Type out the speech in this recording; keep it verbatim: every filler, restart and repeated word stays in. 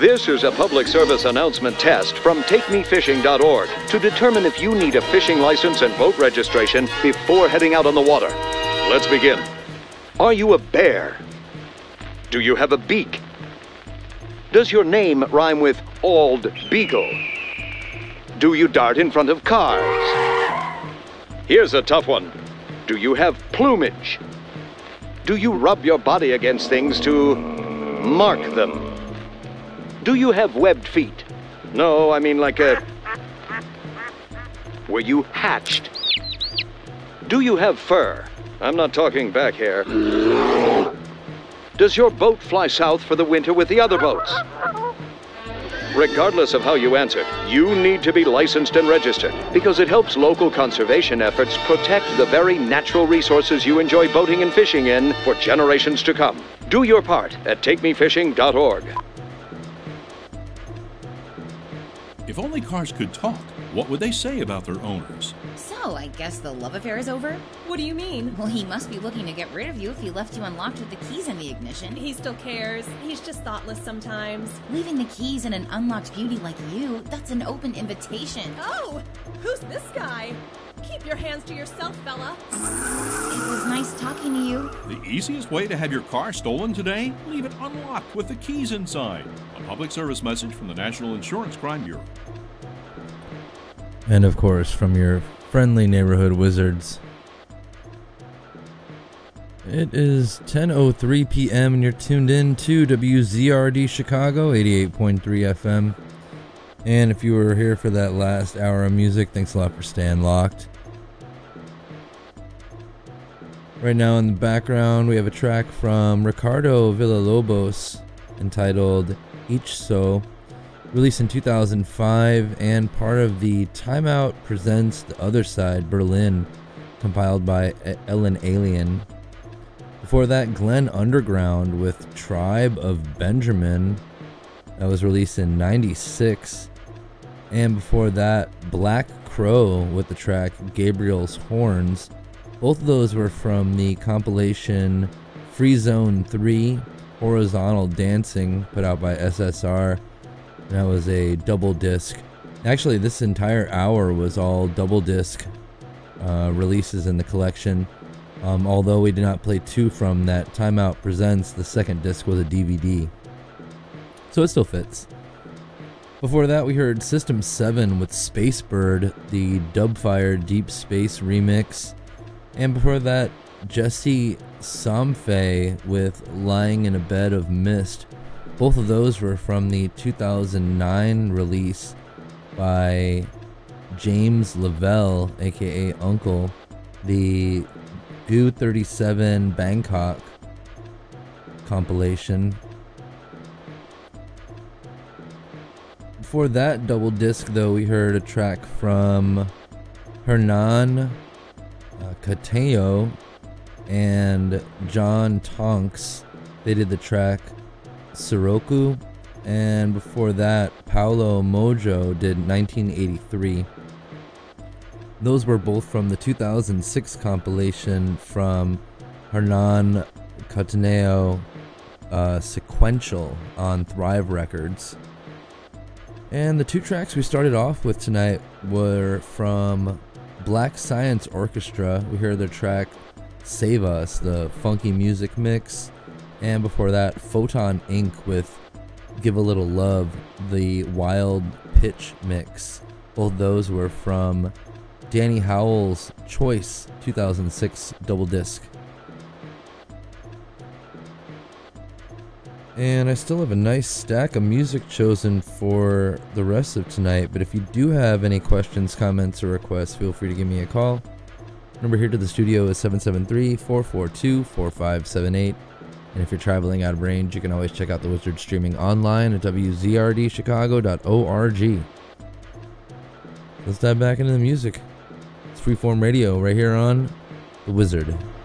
This is a public service announcement test from take me fishing dot org to determine if you need a fishing license and boat registration before heading out on the water. Let's begin. Are you a bear? Do you have a beak? Does your name rhyme with Ald Beagle? Do you dart in front of cars? Here's a tough one. Do you have plumage? Do you rub your body against things to mark them? Do you have webbed feet? No, I mean like a... Were you hatched? Do you have fur? I'm not talking back hair. Does your boat fly south for the winter with the other boats? Regardless of how you answered, you need to be licensed and registered because it helps local conservation efforts protect the very natural resources you enjoy boating and fishing in for generations to come. Do your part at take me fishing dot org. If only cars could talk, what would they say about their owners? So, I guess the love affair is over? What do you mean? Well, he must be looking to get rid of you if he left you unlocked with the keys in the ignition. He still cares. He's just thoughtless sometimes. Leaving the keys in an unlocked beauty like you, that's an open invitation. Oh, who's this guy? Keep your hands to yourself, fella. It was nice talking to you. The easiest way to have your car stolen today? Leave it unlocked with the keys inside. A public service message from the National Insurance Crime Bureau. And of course, from your friendly neighborhood wizards. It is ten oh three p.m. and you're tuned in to W Z R D Chicago, eighty-eight point three F M. And if you were here for that last hour of music, thanks a lot for staying locked. Right now in the background, we have a track from Ricardo Villalobos entitled Ich So, released in two thousand five and part of the Time Out Presents The Other Side Berlin, compiled by Ellen Alien. Before that, Glenn Underground with Tribe of Benjamin, that was released in ninety-six. And before that, Black Crow with the track Gabriel's Horns. Both of those were from the compilation Free Zone three, Horizontal Dancing, put out by S S R. And that was a double disc. Actually, this entire hour was all double disc uh, releases in the collection. Um, although we did not play two from that Time Out Presents, the second disc was a D V D. So it still fits. Before that, we heard System seven with Spacebird, the Dubfire Deep Space remix. And before that, Jesse Samfe with Lying in a Bed of Mist. Both of those were from the two thousand nine release by James Lavelle, aka Uncle, the Goo thirty-seven Bangkok compilation. Before that double disc, though, we heard a track from Hernan uh, Cateo and John Tonks. They did the track Siroku, and before that, Paolo Mojo did nineteen eighty-three. Those were both from the two thousand six compilation from Hernan Cateo, uh, Sequential on Thrive Records. And the two tracks we started off with tonight were from Black Science Orchestra. We heard their track Save Us, the funky music mix. And before that, Photon Incorporated with Give a Little Love, the wild pitch mix. Both those were from Danny Howell's Choice two thousand six double disc. And I still have a nice stack of music chosen for the rest of tonight, but if you do have any questions, comments, or requests, feel free to give me a call. Number here to the studio is seven seven three, four four two, four five seven eight. And if you're traveling out of range, you can always check out the Wizard streaming online at W Z R D chicago dot org. Let's dive back into the music. It's Freeform Radio right here on The Wizard.